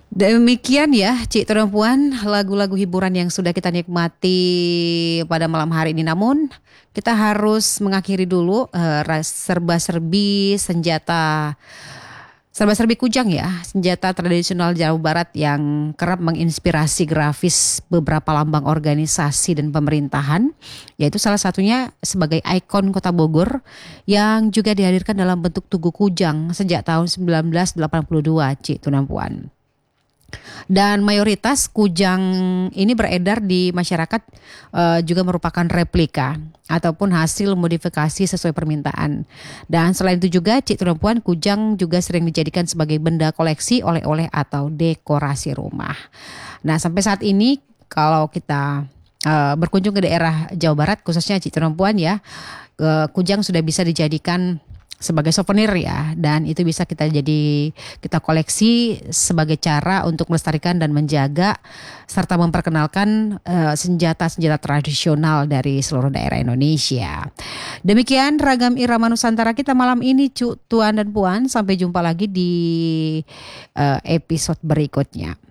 Demikian ya, Cik Tuan Puan, lagu-lagu hiburan yang sudah kita nikmati pada malam hari ini. Namun kita harus mengakhiri dulu serba-serbi kujang ya, senjata tradisional Jawa Barat yang kerap menginspirasi grafis beberapa lambang organisasi dan pemerintahan, yaitu salah satunya sebagai ikon Kota Bogor yang juga dihadirkan dalam bentuk tugu kujang sejak tahun 1982, Cik Tuan Puan. Dan mayoritas kujang ini beredar di masyarakat juga merupakan replika ataupun hasil modifikasi sesuai permintaan. Dan selain itu juga Cik Tuan Puan, kujang juga sering dijadikan sebagai benda koleksi, oleh-oleh atau dekorasi rumah. Nah, sampai saat ini kalau kita berkunjung ke daerah Jawa Barat khususnya Cik Tuan Puan ya, kujang sudah bisa dijadikan sebagai souvenir ya, dan itu bisa kita koleksi sebagai cara untuk melestarikan dan menjaga serta memperkenalkan senjata-senjata tradisional dari seluruh daerah Indonesia. Demikian ragam irama Nusantara kita malam ini, Tuan dan Puan. Sampai jumpa lagi di episode berikutnya.